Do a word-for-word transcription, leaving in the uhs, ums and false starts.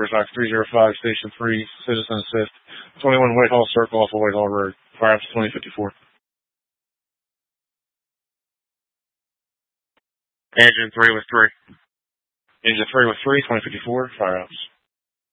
Motorcycle three oh five, Station three, Citizen Assist, twenty-one Whitehall Circle off of Whitehall Road. Fire ops twenty fifty-four. Engine three with three. Engine three with three, twenty fifty-four, fire ops.